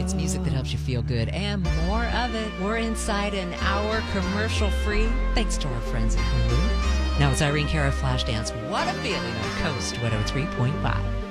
It's music that helps you feel good, and more of it. We're inside an hour commercial-free, thanks to our friends at Hulu. Now it's Irene Cara, Flashdance. What a feeling on Coast 103.5.